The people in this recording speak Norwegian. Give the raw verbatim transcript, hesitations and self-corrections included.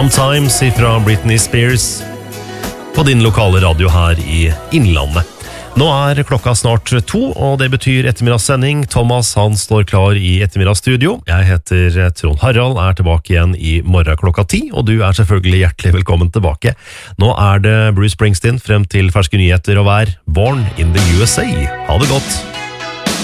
Sometimes ifra Britney Spears på din lokale radio her i Innlandet. Nå er klokka snart to, og det betyr ettermiddagssending. Thomas, han står klar i ettermiddagsstudio. Jeg heter Trond Harald, er tilbake igjen i morgen klokka ti, og du er selvfølgelig hjertelig velkommen tilbake. Nå er det Bruce Springsteen frem til ferske nyheter og vær. Born in the U S A. Ha det godt!